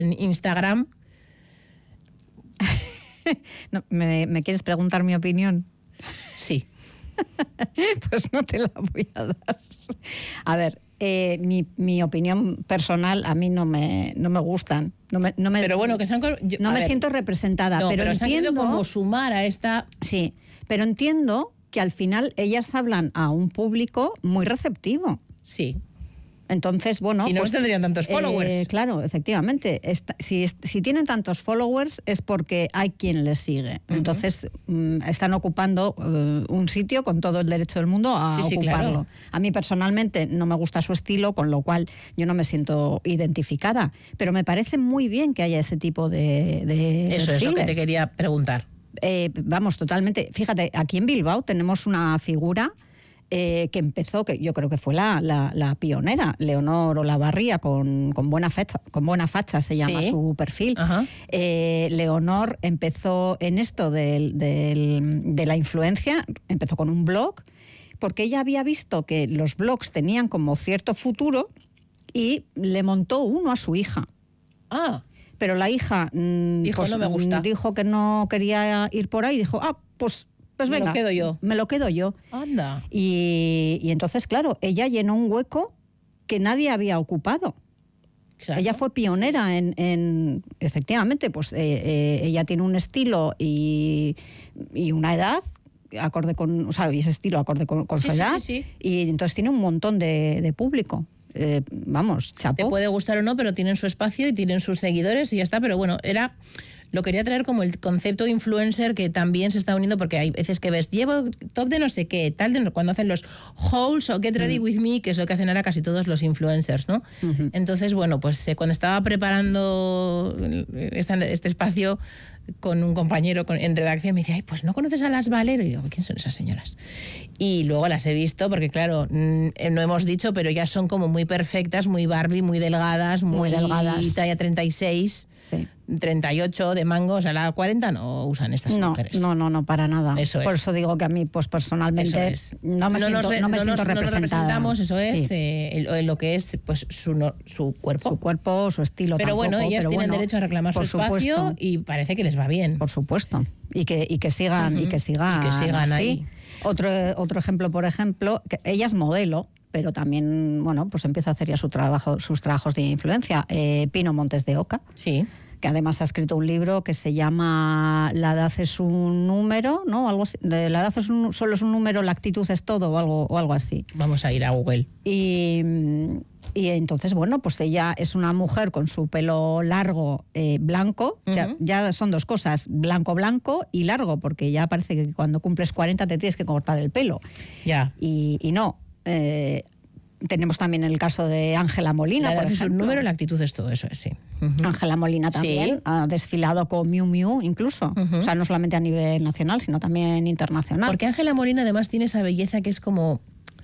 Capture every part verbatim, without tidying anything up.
en Instagram. No, ¿me, ¿Me quieres preguntar mi opinión? Sí. Pues no te la voy a dar. A ver, eh, mi, mi opinión personal, a mí no me, no me gustan. No me, no me, pero bueno, que se han... Yo, no me ver, siento representada. No, pero, pero entiendo se han como sumar a esta... Sí, pero entiendo que al final ellas hablan a un público muy receptivo. Sí. Entonces, bueno... Si no, pues, tendrían tantos followers. Eh, claro, efectivamente. Esta, si, si tienen tantos followers es porque hay quien les sigue. Uh-huh. Entonces, mm, están ocupando uh, un sitio con todo el derecho del mundo a sí, sí, ocuparlo. Claro. A mí personalmente no me gusta su estilo, con lo cual yo no me siento identificada. Pero me parece muy bien que haya ese tipo de, de Eso perfiles. es lo que te quería preguntar. Eh, vamos, totalmente. Fíjate, aquí en Bilbao tenemos una figura... Eh, que empezó, que yo creo que fue la, la, la pionera, Leonor Olavarría, con, con, buena fecha, con buena facha se llama sí. su perfil. Eh, Leonor empezó en esto del, del, de la influencia, empezó con un blog, porque ella había visto que los blogs tenían como cierto futuro y le montó uno a su hija. Ah. Pero la hija mmm, dijo, pues, no me gusta. dijo que no quería ir por ahí y dijo, ah, pues... Pues me venga, lo quedo yo. Me lo quedo yo. Anda. Y, y entonces, claro, ella llenó un hueco que nadie había ocupado. Exacto. Ella fue pionera sí. en, en, efectivamente, pues eh, eh, ella tiene un estilo y, y una edad acorde con, o sea, y ese estilo acorde con, con sí, su edad. Sí, sí, sí. Y entonces tiene un montón de, de público. Eh, vamos, chapó. Te puede gustar o no, pero tienen su espacio y tienen sus seguidores y ya está. Pero bueno, era... Lo quería traer como el concepto influencer que también se está uniendo, porque hay veces que ves, llevo top de no sé qué, tal, de cuando hacen los hauls o get ready mm. with me, que es lo que hacen ahora casi todos los influencers, ¿no? Uh-huh. Entonces, bueno, pues eh, cuando estaba preparando este, este espacio con un compañero con, en redacción, me decía, ay, pues ¿no conoces a las Valero? Y digo, ¿quién son esas señoras? Y luego las he visto, porque claro, no hemos dicho, pero ellas son como muy perfectas, muy Barbie, muy delgadas, muy, muy delgadas. Talla treinta y seis. Sí. treinta y ocho de mango, o sea, la cuarenta no usan estas no, mujeres. No, no, no, para nada. Eso es. Por eso digo que a mí, pues personalmente, es. no me no siento, nos, no me no siento nos, representada. No nos representamos, eso es, sí. eh, lo que es pues su, no, su cuerpo. Su cuerpo, su estilo Pero tampoco, bueno, ellas pero tienen bueno, derecho a reclamar su espacio supuesto. Y parece que les va bien. Por supuesto. Y que, y que sigan, uh-huh. y que sigan, y que sigan así. ahí. Otro, otro ejemplo, por ejemplo, que ella es modelo, pero también, bueno, pues empieza a hacer ya su trabajo, sus trabajos de influencia. Eh, Pino Montes de Oca. Sí. Que además ha escrito un libro que se llama La edad es un número, ¿no? Algo así. La edad es un, solo es un número, la actitud es todo, o algo, o algo así. Vamos a ir a Google. Y, y entonces, bueno, pues ella es una mujer con su pelo largo, eh, blanco, uh-huh. ya, ya son dos cosas, blanco, blanco y largo, porque ya parece que cuando cumples cuarenta te tienes que cortar el pelo. Ya. Y, y no. Eh, Tenemos también el caso de Ángela Molina, la por ejemplo. Es un número, la actitud es todo, eso es, sí. Ángela uh-huh. Molina también sí. ha desfilado con Miu Miu incluso. Uh-huh. O sea, no solamente a nivel nacional, sino también internacional. Porque Ángela Molina además tiene esa belleza que es como...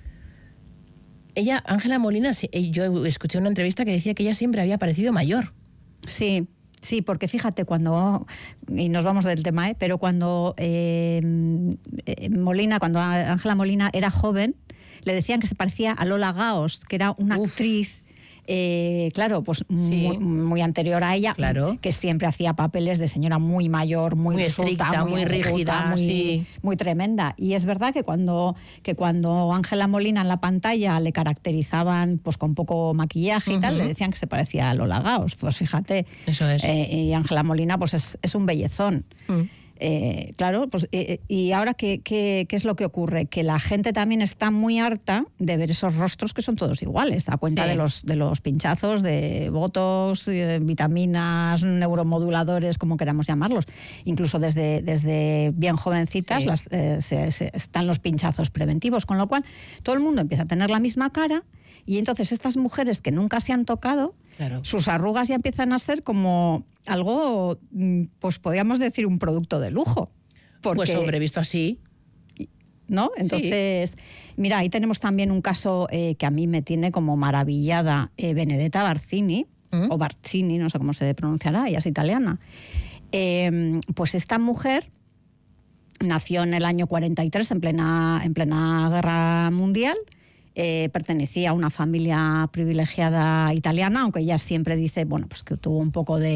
Ella, Ángela Molina, yo escuché una entrevista que decía que ella siempre había parecido mayor. Sí. Sí, porque fíjate, cuando, y nos vamos del tema, ¿eh? pero cuando eh, Molina, cuando Ángela Molina era joven, le decían que se parecía a Lola Gaos, que era una Uf. actriz, eh, claro, pues sí. muy, muy anterior a ella, claro. que siempre hacía papeles de señora muy mayor, muy, muy resulta, estricta, muy, muy rígida, muy, sí. muy tremenda. Y es verdad que cuando que cuando Ángela Molina en la pantalla le caracterizaban pues con poco maquillaje y uh-huh. tal, le decían que se parecía a Lola Gaos. Pues fíjate. Eso es. Eh, y Ángela Molina pues es, es un bellezón. Uh-huh. Eh, claro, pues eh, y ahora ¿qué, qué, ¿qué es lo que ocurre? Que la gente también está muy harta de ver esos rostros que son todos iguales, a cuenta sí. de los de los pinchazos, de botox, eh, vitaminas, neuromoduladores, como queramos llamarlos. Incluso desde, desde bien jovencitas sí. las, eh, se, se, están los pinchazos preventivos, con lo cual todo el mundo empieza a tener la misma cara. Y entonces estas mujeres que nunca se han tocado, claro. sus arrugas ya empiezan a ser como algo, pues podríamos decir un producto de lujo. Porque, pues hombre, visto así. ¿No? Entonces, sí. mira, ahí tenemos también un caso eh, que a mí me tiene como maravillada, eh, Benedetta Barcini, ¿Mm? o Barcini, no sé cómo se pronunciará, ella es italiana. Eh, pues esta mujer nació en el año cuarenta y tres, en plena, en plena Guerra Mundial. Eh, pertenecía a una familia privilegiada italiana, aunque ella siempre dice, bueno, pues que tuvo un poco de